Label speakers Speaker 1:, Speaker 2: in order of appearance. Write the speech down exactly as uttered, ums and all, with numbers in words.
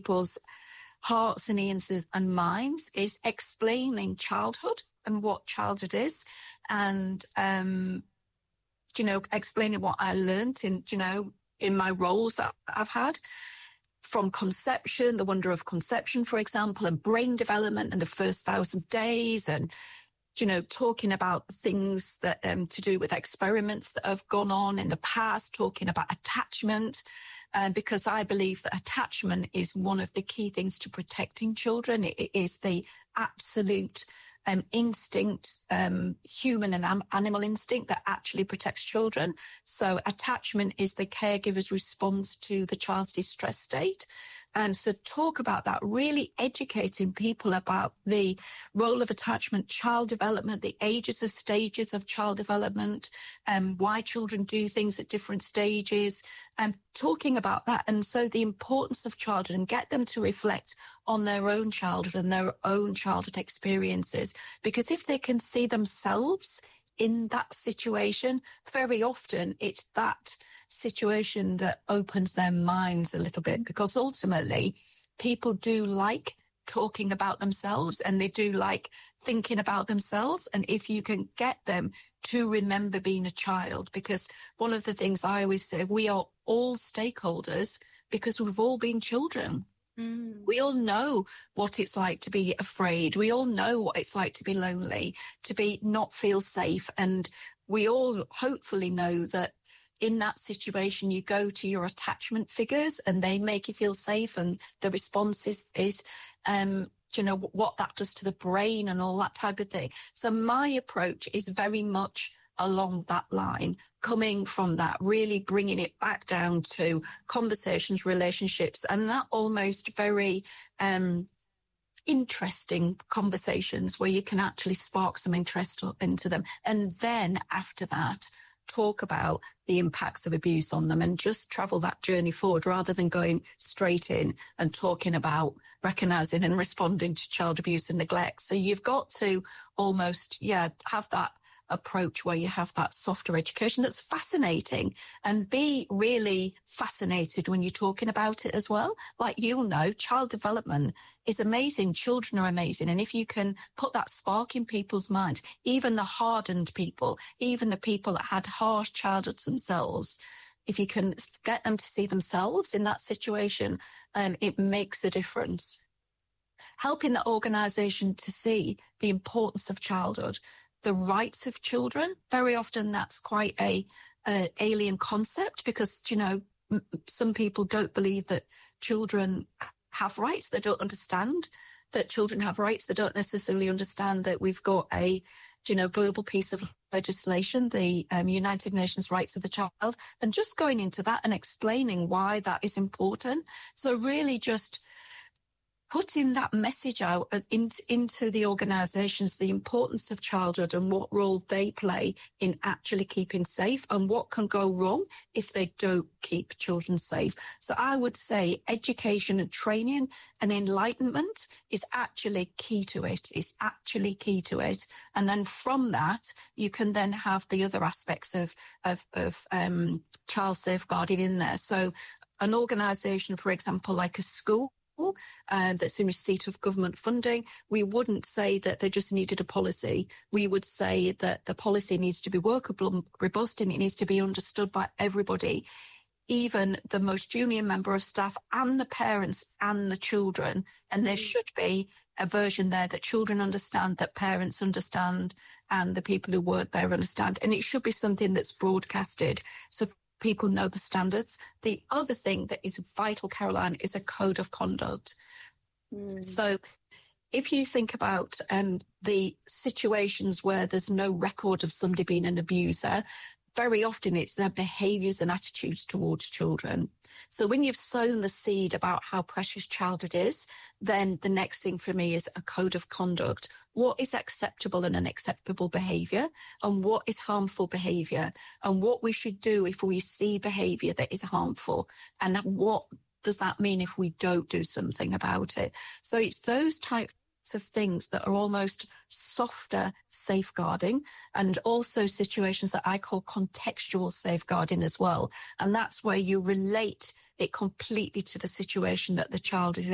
Speaker 1: people's hearts and ears and minds is explaining childhood and what childhood is, and, um, you know, explaining what I learned in, you know, in my roles that I've had. From conception, the wonder of conception, for example, and brain development and the first thousand days, and, you know, talking about things that um, to do with experiments that have gone on in the past, talking about attachment, um, because I believe that attachment is one of the key things to protecting children. It, it is the absolute um, instinct, um, human and am- animal instinct that actually protects children. So attachment is the caregiver's response to the child's distress state. Um, so talk about that, really educating people about the role of attachment, child development, the ages of stages of child development, um, why children do things at different stages, and um, talking about that. And so the importance of childhood, and get them to reflect on their own childhood and their own childhood experiences. Because if they can see themselves in that situation, very often it's that situation that opens their minds a little bit, because ultimately people do like talking about themselves and they do like thinking about themselves. And if you can get them to remember being a child, because one of the things I always say, we are all stakeholders because we've all been children. Mm. We all know what it's like to be afraid. We all know what it's like to be lonely, to be not feel safe. And we all hopefully know that in that situation, you go to your attachment figures and they make you feel safe. And the response is, is um, you know, what that does to the brain and all that type of thing. So my approach is very much along that line, coming from that, really bringing it back down to conversations, relationships, and that almost very um, interesting conversations where you can actually spark some interest into them. And then after that, talk about the impacts of abuse on them and just travel that journey forward rather than going straight in and talking about recognizing and responding to child abuse and neglect. So you've got to almost, yeah, have that approach where you have that softer education that's fascinating, and be really fascinated when you're talking about it as well. Like, you'll know, child development is amazing. Children are amazing. And if you can put that spark in people's minds, even the hardened people, even the people that had harsh childhoods themselves, if you can get them to see themselves in that situation, um, it makes a difference. Helping the organisation to see the importance of childhood, the rights of children. Very often that's quite a, a alien concept because, you know, m- some people don't believe that children have rights. They don't understand that children have rights. They don't necessarily understand that we've got a, you know, global piece of legislation, the um, United Nations Rights of the Child, and just going into that and explaining why that is important. So really just putting that message out into, into the organisations, the importance of childhood and what role they play in actually keeping safe and what can go wrong if they don't keep children safe. So I would say education and training and enlightenment is actually key to it. It's actually key to it. And then from that, you can then have the other aspects of, of, of um, child safeguarding in there. So an organisation, for example, like a school, Uh, that's in receipt of government funding, we wouldn't say that they just needed a policy. We would say that the policy needs to be workable and robust, and it needs to be understood by everybody, even the most junior member of staff and the parents and the children. And there should be a version there that children understand, that parents understand, and the people who work there understand. And it should be something that's broadcasted so people know the standards. The other thing that is vital, Caroline, is a code of conduct. Mm. So if you think about um, the situations where there's no record of somebody being an abuser, very often it's their behaviours and attitudes towards children. So when you've sown the seed about how precious childhood is, then the next thing for me is a code of conduct. What is acceptable and unacceptable behaviour, and what is harmful behaviour, and what we should do if we see behaviour that is harmful, and what does that mean if we don't do something about it. So it's those types of things that are almost softer safeguarding, and also situations that I call contextual safeguarding as well. And that's where you relate it completely to the situation that the child is in.